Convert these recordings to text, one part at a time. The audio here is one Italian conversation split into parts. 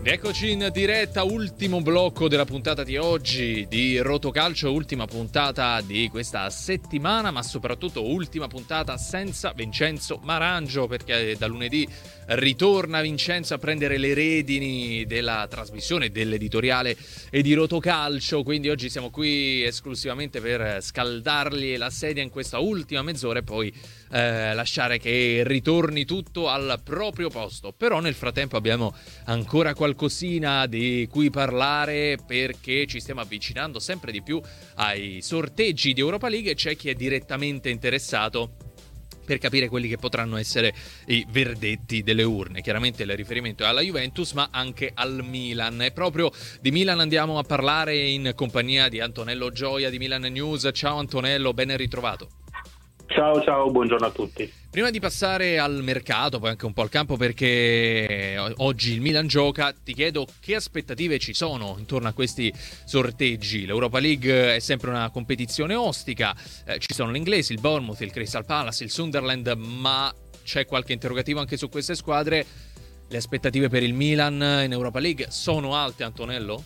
Eccoci in diretta, ultimo blocco della puntata di oggi di Rotocalcio, ultima puntata di questa settimana, ma soprattutto ultima puntata senza Vincenzo Marangio, perché da lunedì ritorna Vincenzo a prendere le redini della trasmissione, dell'editoriale e di Rotocalcio, quindi oggi siamo qui esclusivamente per scaldargli la sedia in questa ultima mezz'ora e poi lasciare che ritorni tutto al proprio posto. Però nel frattempo abbiamo ancora qualcosina di cui parlare, perché ci stiamo avvicinando sempre di più ai sorteggi di Europa League e c'è chi è direttamente interessato per capire quelli che potranno essere i verdetti delle urne. Chiaramente il riferimento è alla Juventus, ma anche al Milan. E proprio di Milan andiamo a parlare in compagnia di Antonello Gioia di Milan News. Ciao Antonello, ben ritrovato. Ciao, buongiorno a tutti. Prima di passare al mercato, poi anche un po' al campo, perché oggi il Milan gioca, ti chiedo che aspettative ci sono intorno a questi sorteggi. L'Europa League è sempre una competizione ostica, ci sono gli inglesi, il Bournemouth, il Crystal Palace, il Sunderland, ma c'è qualche interrogativo anche su queste squadre. Le aspettative per il Milan in Europa League sono alte, Antonello?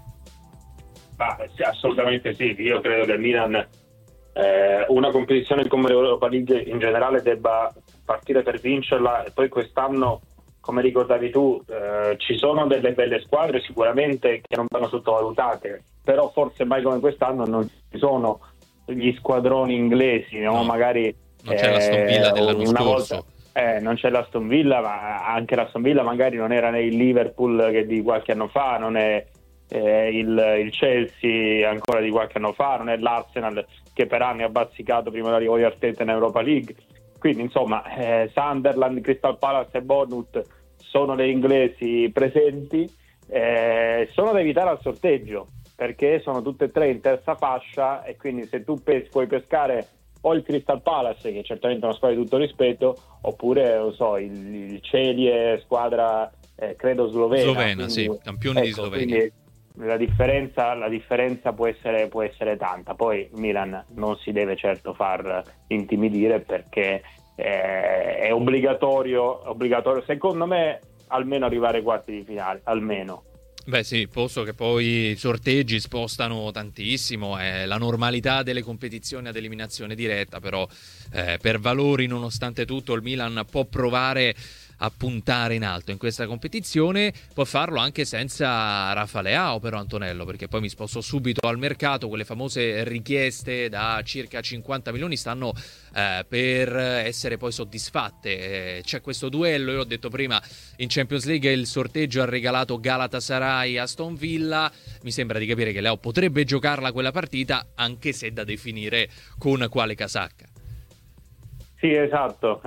Sì, assolutamente sì, io credo che il Milan una competizione come l'Europa League in generale debba partire per vincerla, e poi quest'anno, come ricordavi tu, ci sono delle belle squadre sicuramente che non vanno sottovalutate, però forse mai come quest'anno non ci sono gli squadroni inglesi, no? Magari non c'è l'Aston Villa dell'anno scorso. Non c'è l'Aston Villa, ma anche l'Aston Villa magari non era il Liverpool che di qualche anno fa, non è il Chelsea ancora di qualche anno fa, non è l'Arsenal che per anni ha bazzicato prima dell'arrivo di Arteta in Europa League. Quindi insomma Sunderland, Crystal Palace e Bournemouth sono dei inglesi presenti, sono da evitare al sorteggio perché sono tutte e tre in terza fascia, e quindi se tu puoi pescare o il Crystal Palace, che è certamente una squadra di tutto rispetto, oppure non so, il Celje, squadra credo slovena, sì, campione di Slovenia. Quindi la differenza può essere tanta. Poi Milan non si deve certo far intimidire, perché è obbligatorio secondo me almeno arrivare ai quarti di finale, almeno. Beh sì, posto che poi i sorteggi spostano tantissimo, è la normalità delle competizioni ad eliminazione diretta, però per valori nonostante tutto il Milan può provare a puntare in alto in questa competizione, può farlo anche senza Rafa Leao però, Antonello, perché poi mi sposto subito al mercato. Quelle famose richieste da circa 50 milioni stanno per essere poi soddisfatte. C'è questo duello, io l'ho detto prima, in Champions League il sorteggio ha regalato Galatasaray Aston Villa, mi sembra di capire che Leao potrebbe giocarla quella partita, anche se da definire con quale casacca. Sì, esatto.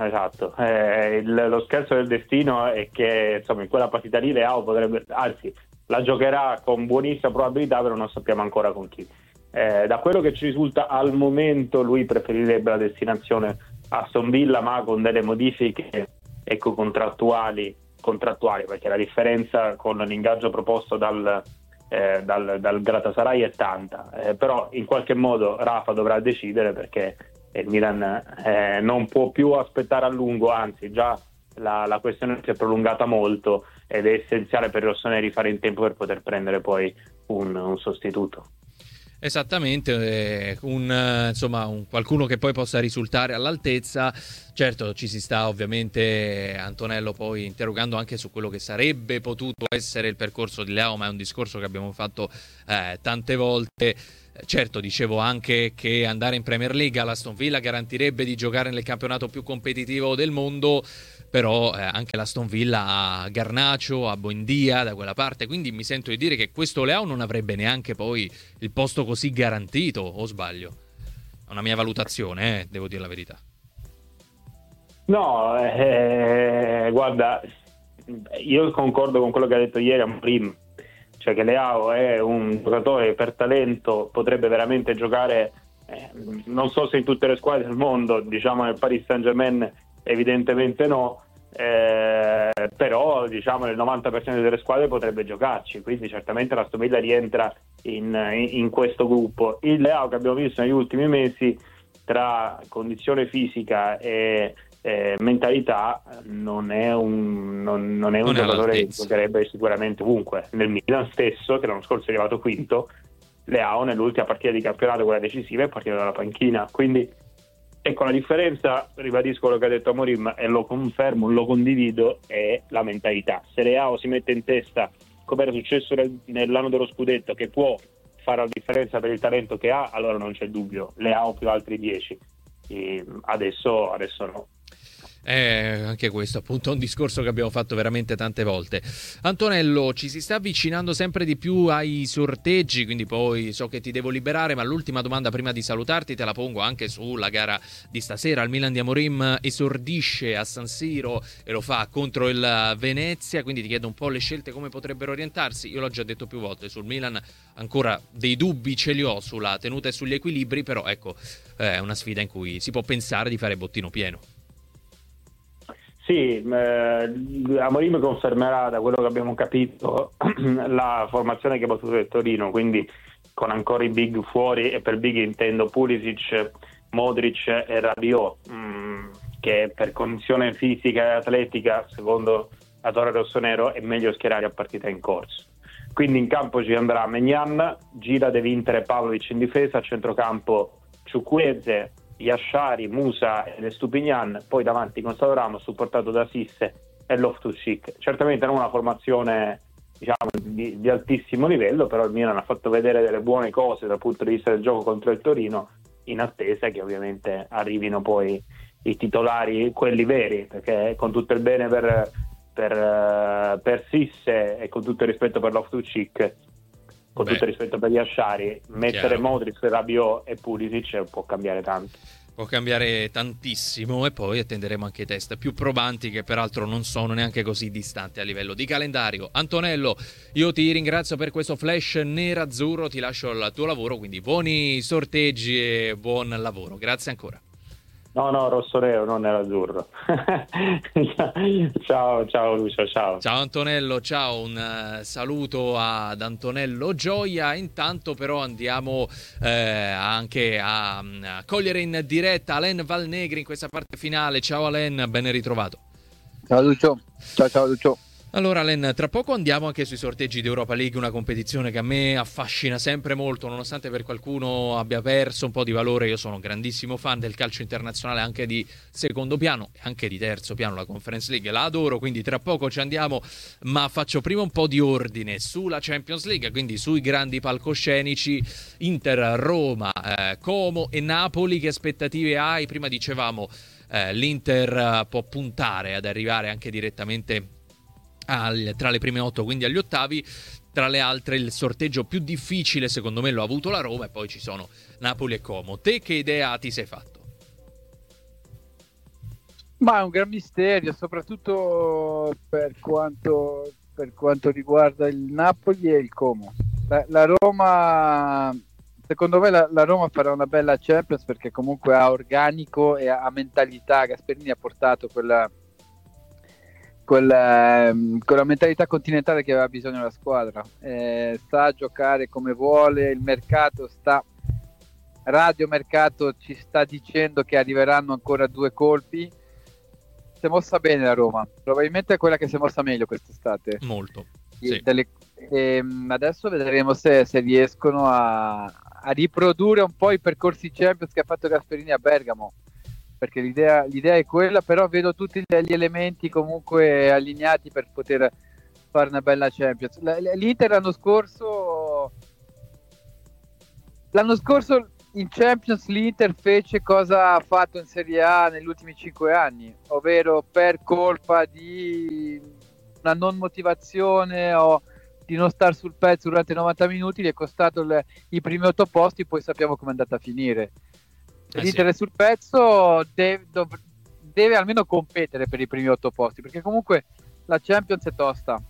Lo scherzo del destino è che insomma in quella partita lì Leao potrebbe, anzi la giocherà con buonissima probabilità, però non sappiamo ancora con chi. Da quello che ci risulta al momento lui preferirebbe la destinazione Aston Villa, ma con delle modifiche contrattuali, perché la differenza con l'ingaggio proposto dal Galatasaray è tanta, però in qualche modo Rafa dovrà decidere, perché il Milan non può più aspettare a lungo, anzi già la questione si è prolungata molto ed è essenziale per i rossoneri fare in tempo per poter prendere poi un sostituto. Esattamente, qualcuno che poi possa risultare all'altezza. Certo, ci si sta ovviamente, Antonello, poi interrogando anche su quello che sarebbe potuto essere il percorso di Leao, ma è un discorso che abbiamo fatto tante volte. Certo, dicevo anche che andare in Premier League all'Aston Villa garantirebbe di giocare nel campionato più competitivo del mondo, però anche l'Aston Villa ha Garnacho, ha Buendia da quella parte, quindi mi sento di dire che questo Leao non avrebbe neanche poi il posto così garantito, o sbaglio? È una mia valutazione, devo dire la verità. No, guarda, io concordo con quello che ha detto ieri Amorim, cioè che Leao è un giocatore per talento, potrebbe veramente giocare, non so se in tutte le squadre del mondo, diciamo nel Paris Saint-Germain evidentemente no, però diciamo nel 90% delle squadre potrebbe giocarci, quindi certamente la Aston Villa rientra in questo gruppo. Il Leao che abbiamo visto negli ultimi mesi, tra condizione fisica e mentalità non è un è giocatore che all'altezza. giocherebbe sicuramente ovunque. Nel Milan stesso, che l'anno scorso è arrivato quinto, Leao nell'ultima partita di campionato, quella decisiva, è partito dalla panchina. Quindi ecco, la differenza, ribadisco quello che ha detto Amorim e lo confermo, lo condivido, è la mentalità. Se Leao si mette in testa, come era successo nell'anno dello scudetto, che può fare la differenza per il talento che ha, allora non c'è dubbio, Leao più altri 10. Adesso no. Anche questo appunto è un discorso che abbiamo fatto veramente tante volte. Antonello, ci si sta avvicinando sempre di più ai sorteggi, quindi poi so che ti devo liberare, ma l'ultima domanda prima di salutarti te la pongo anche sulla gara di stasera. Il Milan di Amorim esordisce a San Siro e lo fa contro il Venezia, quindi ti chiedo un po' le scelte come potrebbero orientarsi. Io l'ho già detto più volte, sul Milan ancora dei dubbi ce li ho sulla tenuta e sugli equilibri, però ecco, è una sfida in cui si può pensare di fare bottino pieno. Sì, Amorim confermerà, da quello che abbiamo capito, la formazione che ha battuto il Torino, quindi con ancora i big fuori, e per big intendo Pulisic, Modric e Rabiot, che per condizione fisica e atletica, secondo la Torre Rossonero, è meglio schierare a partita in corso. Quindi in campo ci andrà Maignan, Gira, De Winter e Pavlovic in difesa, a centrocampo Chukwueze, Yashari, Musa e Estupinian, poi davanti Gonzalo Ramos supportato da Sisse e Loftus-Cheek. Certamente non una formazione, diciamo, di altissimo livello, però il Milan ha fatto vedere delle buone cose dal punto di vista del gioco contro il Torino, in attesa che ovviamente arrivino poi i titolari, quelli veri, perché con tutto il bene per Sisse e con tutto il rispetto per Loftus-Cheek, con tutto il rispetto per gli Asciari, mettere Chiaro. Modric, Rabiot e Pulisic può cambiare tanto. Può cambiare tantissimo, e poi attenderemo anche i test più probanti, che peraltro non sono neanche così distanti a livello di calendario. Antonello, io ti ringrazio per questo flash nerazzurro, ti lascio al tuo lavoro, quindi buoni sorteggi e buon lavoro. Grazie ancora. No, rosso-nero, non nerazzurro. Ciao Lucio, ciao. Ciao Antonello, ciao, un saluto ad Antonello Gioia. Intanto però andiamo anche a cogliere in diretta Alain Valnegri in questa parte finale. Ciao Alain, ben ritrovato. Ciao Lucio, ciao Lucio. Allora Len, tra poco andiamo anche sui sorteggi di Europa League, una competizione che a me affascina sempre molto, nonostante per qualcuno abbia perso un po' di valore. Io sono un grandissimo fan del calcio internazionale, anche di secondo piano e anche di terzo piano. La Conference League la adoro, quindi tra poco ci andiamo, ma faccio prima un po' di ordine sulla Champions League, quindi sui grandi palcoscenici. Inter, Roma, Como e Napoli. Che aspettative hai? Prima dicevamo l'Inter può puntare ad arrivare anche direttamente tra le prime 8, quindi agli ottavi. Tra le altre, il sorteggio più difficile secondo me lo ha avuto la Roma, e poi ci sono Napoli e Como. Te che idea ti sei fatto? Ma è un gran misterio, soprattutto per quanto riguarda il Napoli e il Como. La Roma, secondo me la Roma farà una bella Champions, perché comunque ha organico e ha mentalità. Gasperini ha portato quella mentalità continentale che aveva bisogno la squadra, sa giocare come vuole. Il mercato radiomercato ci sta dicendo che arriveranno ancora 2 colpi. Si è mossa bene la Roma, probabilmente è quella che si è mossa meglio quest'estate. Molto, sì. Adesso vedremo se riescono a riprodurre un po' i percorsi Champions che ha fatto Gasperini a Bergamo, perché l'idea è quella, però vedo tutti gli elementi comunque allineati per poter fare una bella Champions. L'Inter l'anno scorso in Champions l'Inter fece cosa ha fatto in Serie A negli ultimi 5 anni, ovvero per colpa di una non motivazione o di non star sul pezzo durante 90 minuti gli è costato i primi 8 posti. Poi sappiamo come è andata a finire. L'Inter è sul pezzo, deve almeno competere per i primi 8 posti, perché comunque la Champions è tosta,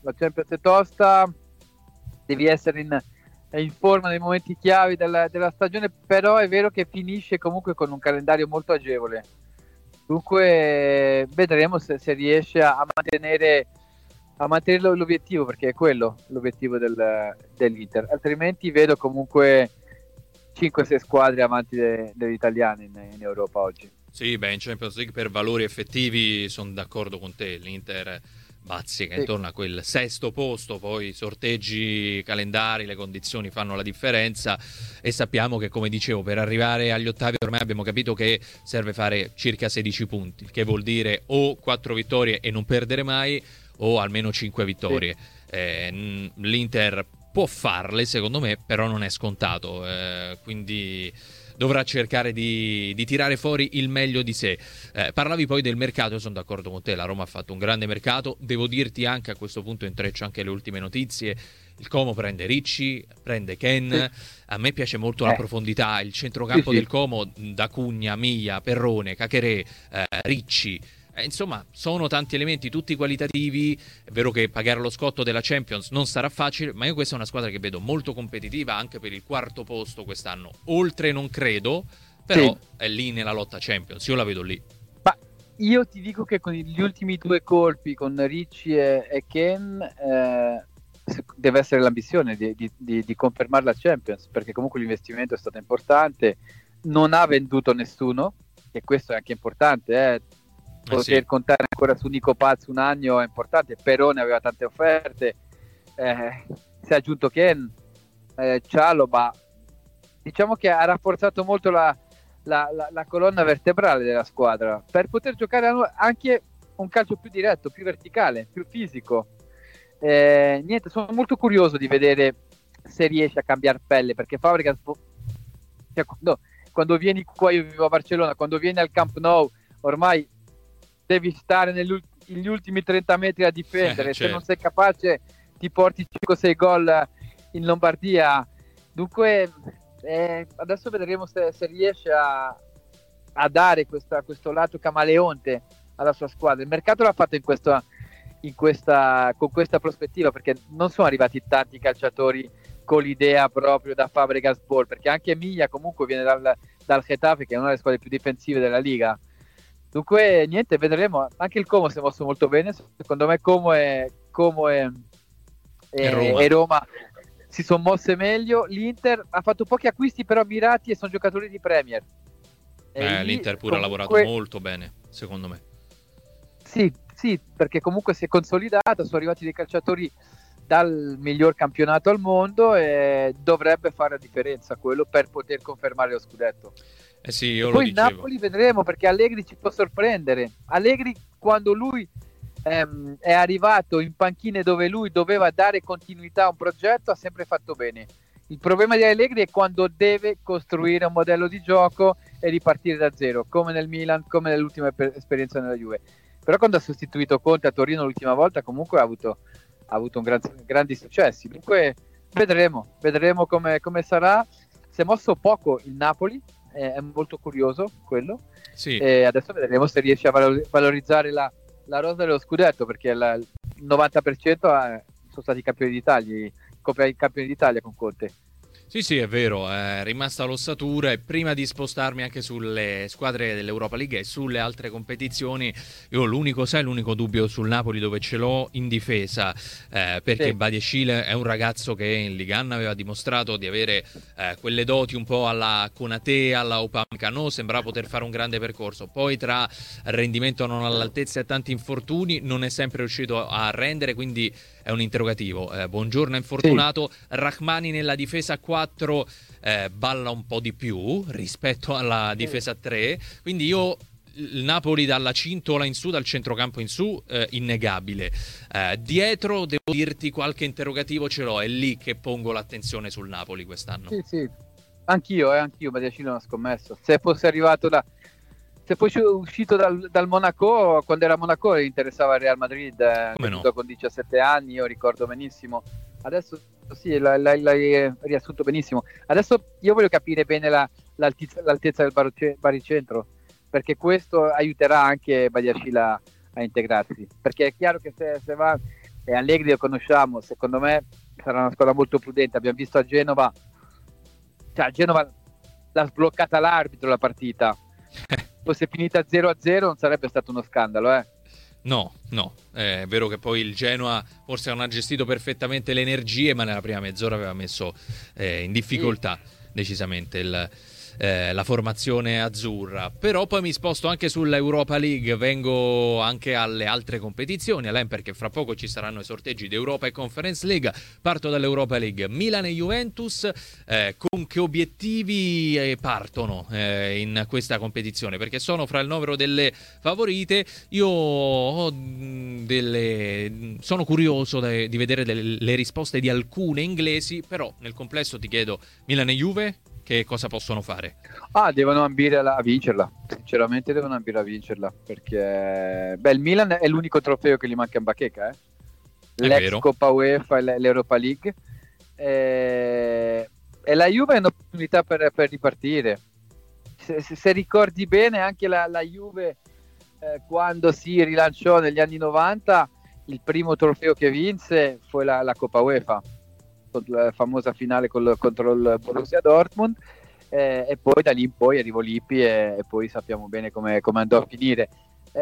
devi essere in forma nei momenti chiavi della stagione, però è vero che finisce comunque con un calendario molto agevole. Dunque vedremo se riesce a mantenere l'obiettivo, perché è quello l'obiettivo dell'Inter. Altrimenti vedo comunque 5-6 squadre avanti degli italiani in Europa oggi. Sì, beh, in Champions League per valori effettivi sono d'accordo con te. L'Inter bazzica intorno a quel sesto posto, poi sorteggi, calendari, le condizioni fanno la differenza e sappiamo che, come dicevo, per arrivare agli ottavi ormai abbiamo capito che serve fare circa 16 punti, che vuol dire o 4 vittorie e non perdere mai o almeno 5 vittorie. L'Inter può farle, secondo me, però non è scontato, quindi dovrà cercare di tirare fuori il meglio di sé. Parlavi poi del mercato, io sono d'accordo con te, la Roma ha fatto un grande mercato, devo dirti anche a questo punto, intreccio anche le ultime notizie, il Como prende Ricci, prende Ken, a me piace molto la profondità, il centrocampo del Como, D'Acugna, Miglia, Perrone, Cacheré, Ricci, insomma sono tanti elementi tutti qualitativi. È vero che pagare lo scotto della Champions non sarà facile, ma io questa è una squadra che vedo molto competitiva anche per il quarto posto quest'anno, oltre non credo, però è lì nella lotta Champions, io la vedo lì. Ma io ti dico che con gli ultimi 2 colpi con Ricci e Ken deve essere l'ambizione di confermare la Champions, perché comunque l'investimento è stato importante, non ha venduto nessuno e questo è anche importante, poter contare ancora su Nico Paz un anno è importante. Perone aveva tante offerte, si è aggiunto Ken, Cialoba, diciamo che ha rafforzato molto la colonna vertebrale della squadra per poter giocare anche un calcio più diretto, più verticale, più fisico. Niente, sono molto curioso di vedere se riesce a cambiare pelle, perché Fabregas, cioè, quando vieni qua, io vivo a Barcellona, quando vieni al Camp Nou ormai devi stare negli ultimi 30 metri a difendere, se non sei capace ti porti 5-6 gol in Lombardia. Dunque adesso vedremo se riesce a dare questo lato camaleonte alla sua squadra. Il mercato l'ha fatto con questa prospettiva, perché non sono arrivati tanti calciatori con l'idea proprio da Fabregas Ball, perché anche Miglia comunque viene dal Getafe, che è una delle squadre più difensive della Liga. Dunque niente, vedremo. Anche il Como si è mosso molto bene, secondo me Como e Roma si sono mosse meglio. L'Inter ha fatto pochi acquisti però mirati e sono giocatori di Premier. L'Inter pure ha lavorato molto bene, secondo me. Sì, perché comunque si è consolidata, sono arrivati dei calciatori dal miglior campionato al mondo e dovrebbe fare la differenza quello per poter confermare lo scudetto. Io poi lo dicevo. Napoli vedremo, perché Allegri ci può sorprendere. Allegri, quando lui è arrivato in panchine dove lui doveva dare continuità a un progetto, ha sempre fatto bene. Il problema di Allegri è quando deve costruire un modello di gioco e ripartire da zero, come nel Milan, come nell'ultima esperienza nella Juve. Però quando ha sostituito Conte a Torino l'ultima volta, comunque ha avuto grandi successi. Dunque vedremo come sarà. Si è mosso poco il Napoli, è molto curioso quello. E adesso vedremo se riesce a valorizzare la rosa dello scudetto, perché il 90% sono stati campioni d'Italia con Conte. Sì, è vero, è rimasta l'ossatura, e prima di spostarmi anche sulle squadre dell'Europa League e sulle altre competizioni, io l'unico dubbio sul Napoli dove ce l'ho in difesa, perché Badiashile è un ragazzo che in Ligue 1 aveva dimostrato di avere quelle doti un po' alla Konaté, alla Upamecano, sembrava poter fare un grande percorso, poi tra rendimento non all'altezza e tanti infortuni non è sempre riuscito a rendere, quindi è un interrogativo. Buongiorno infortunato. Rachmani nella difesa 4 balla un po' di più rispetto alla difesa 3, quindi io il Napoli dalla cintola in su, dal centrocampo in su, innegabile. Dietro devo dirti qualche interrogativo ce l'ho, è lì che pongo l'attenzione sul Napoli quest'anno. Sì, anch'io Badiashile non ho scommesso. Se fosse uscito dal Monaco, quando era Monaco interessava il Real Madrid, con 17 anni, io ricordo benissimo. Adesso sì, l'hai riassunto benissimo. Adesso io voglio capire bene l'altezza del baricentro, perché questo aiuterà anche Badiashile a integrarsi, perché è chiaro che se va, e Allegri lo conosciamo, secondo me sarà una squadra molto prudente. Abbiamo visto a Genova l'ha sbloccata l'arbitro la partita. Fosse finita 0-0 non sarebbe stato uno scandalo, No, è vero che poi il Genoa forse non ha gestito perfettamente le energie, ma nella prima mezz'ora aveva messo in difficoltà decisamente la formazione azzurra. Però poi mi sposto anche sull'Europa League, vengo anche alle altre competizioni, Alain, perché fra poco ci saranno i sorteggi d'Europa e Conference League. Parto dall'Europa League. Milan e Juventus, con che obiettivi partono in questa competizione? Perché sono fra il novero delle favorite. Io sono curioso di vedere le risposte di alcune inglesi, però nel complesso ti chiedo, Milan e Juve che cosa possono fare? Devono ambire a vincerla, sinceramente devono ambire a vincerla, perché il Milan è l'unico trofeo che gli manca in bacheca, l'ex vero. Coppa UEFA e l'Europa League, e la Juve è un'opportunità per ripartire. Se ricordi bene, anche la Juve quando si rilanciò negli anni 90, il primo trofeo che vinse fu la Coppa UEFA, la famosa finale contro il Borussia Dortmund, e poi da lì in poi arrivò Lippi e poi sappiamo bene come andò a finire.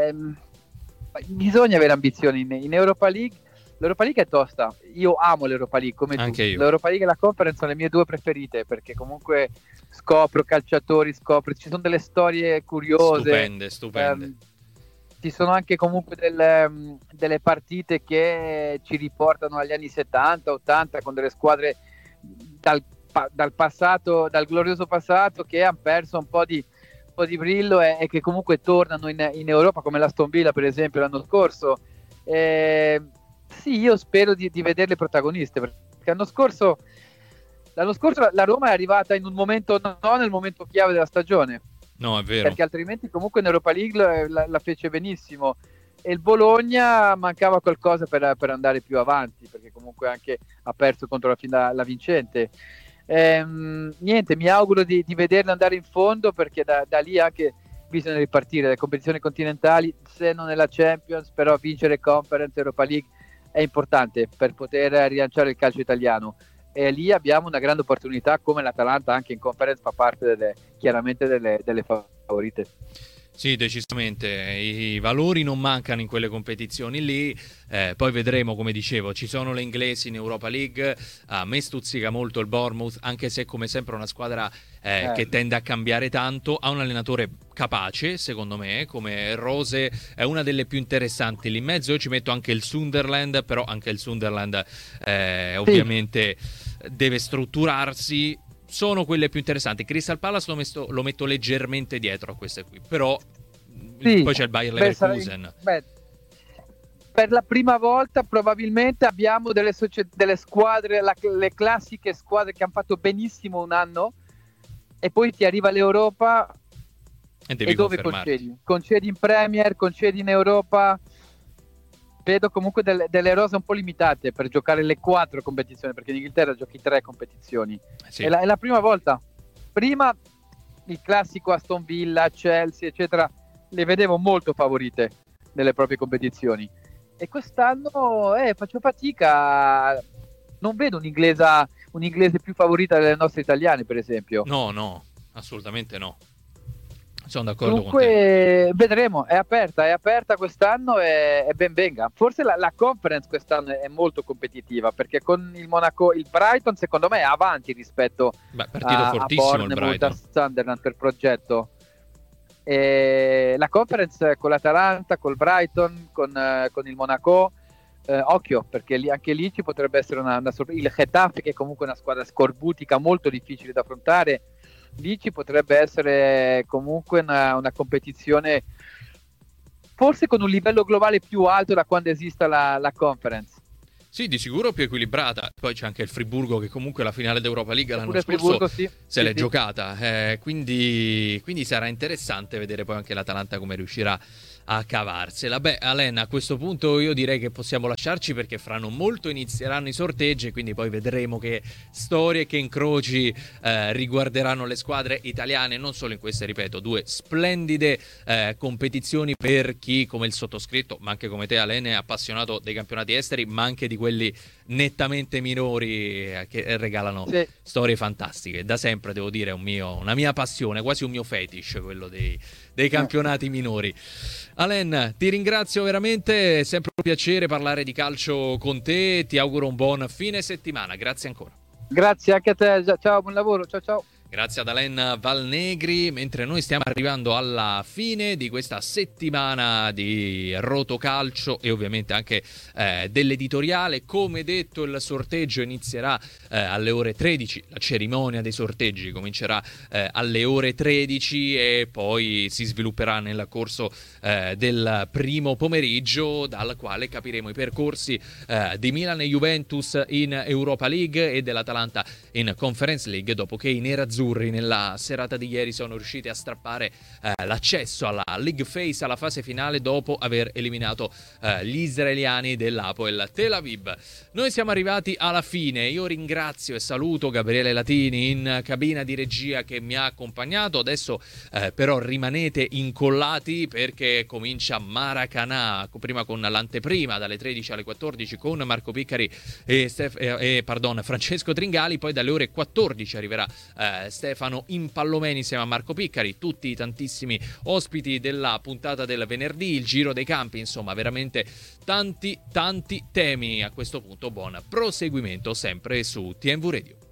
Bisogna avere ambizioni in Europa League. L'Europa League è tosta, io amo l'Europa League come anche tu. io. L'Europa League e la Conference sono le mie due preferite, perché comunque scopro calciatori, ci sono delle storie curiose, stupende. ci sono anche comunque delle partite che ci riportano agli anni 70-80, con delle squadre dal passato, dal glorioso passato, che hanno perso un po' di brillo e che comunque tornano in Europa, come l'Aston Villa per esempio l'anno scorso. Sì, io spero di vederle protagoniste, perché l'anno scorso la Roma è arrivata in un momento, non nel momento chiave della stagione. No, è vero. Perché altrimenti comunque in Europa League la fece benissimo, e il Bologna mancava qualcosa per andare più avanti, perché comunque anche ha perso contro la vincente. Niente, mi auguro di vederla andare in fondo, perché da lì anche bisogna ripartire. Le competizioni continentali, se non è la Champions, però vincere Conference, Europa League è importante per poter rilanciare il calcio italiano, e lì abbiamo una grande opportunità, come l'Atalanta anche in Conference fa parte chiaramente delle favorite. Sì, decisamente, i valori non mancano in quelle competizioni lì, poi vedremo, come dicevo, ci sono le inglesi in Europa League, a me stuzzica molto il Bournemouth, anche se come sempre è una squadra che tende a cambiare tanto, ha un allenatore capace, secondo me, come Rose è una delle più interessanti lì in mezzo. Io ci metto anche il Sunderland, però anche il Sunderland ovviamente deve strutturarsi. Sono quelle più interessanti. Crystal Palace lo metto leggermente dietro a queste qui, però poi c'è il Bayer Leverkusen. Per la prima volta probabilmente abbiamo delle squadre, le classiche squadre che hanno fatto benissimo un anno, e poi ti arriva l'Europa e dove concedi in Premier, concedi in Europa. Vedo comunque delle rose un po' limitate per giocare le 4 competizioni, perché in Inghilterra giochi 3 competizioni. Sì. È la prima volta. Prima il classico Aston Villa, Chelsea, eccetera, le vedevo molto favorite nelle proprie competizioni. E quest'anno faccio fatica. Non vedo un inglese più favorita delle nostre italiane, per esempio. No, assolutamente no. Sono d'accordo con te. Vedremo, è aperta quest'anno e ben venga. Forse la Conference quest'anno è molto competitiva, perché con il Monaco, il Brighton secondo me è avanti rispetto a Bournemouth, a Sunderland per progetto. E la Conference con l'Atalanta, col Brighton, con il Monaco, occhio, perché anche lì ci potrebbe essere una sorpresa. Il Getafe, che è comunque una squadra scorbutica molto difficile da affrontare, lì ci potrebbe essere comunque una competizione forse con un livello globale più alto da quando esista la Conference. Sì, di sicuro più equilibrata. Poi c'è anche il Friburgo, che comunque la finale d'Europa League l'anno scorso se l'è giocata, quindi sarà interessante vedere poi anche l'Atalanta come riuscirà a cavarsela. Beh, Alain, a questo punto io direi che possiamo lasciarci, perché fra non molto inizieranno i sorteggi, quindi poi vedremo che storie, che incroci riguarderanno le squadre italiane, non solo in queste, ripeto, 2 splendide competizioni per chi come il sottoscritto, ma anche come te, Alain, è appassionato dei campionati esteri, ma anche di quelli nettamente minori, che regalano storie fantastiche. Da sempre, devo dire, è una mia passione, quasi un mio fetish, quello dei campionati minori. Alain, ti ringrazio veramente, è sempre un piacere parlare di calcio con te, ti auguro un buon fine settimana, grazie ancora. Grazie anche a te, ciao, buon lavoro, ciao. Grazie ad Alen Valnegri, mentre noi stiamo arrivando alla fine di questa settimana di Rotocalcio e ovviamente anche dell'editoriale. Come detto, il sorteggio inizierà alle ore 13, la cerimonia dei sorteggi comincerà alle ore 13 e poi si svilupperà nel corso del primo pomeriggio, dal quale capiremo i percorsi di Milan e Juventus in Europa League e dell'Atalanta in Conference League, dopo che i nerazzurri nella serata di ieri sono riusciti a strappare l'accesso alla League Phase, alla fase finale, dopo aver eliminato gli israeliani dell'Hapoel Tel Aviv. Noi siamo arrivati alla fine. Io ringrazio e saluto Gabriele Latini in cabina di regia che mi ha accompagnato. Adesso però rimanete incollati perché comincia Maracanà, prima con l'anteprima dalle 13 alle 14 con Marco Piccari e Francesco Tringali, poi dalle ore 14 arriverà Stefano Impallomeni insieme a Marco Piccari, tutti i tantissimi ospiti della puntata del venerdì, il giro dei campi, insomma veramente tanti temi. A questo punto buon proseguimento sempre su TNV Radio.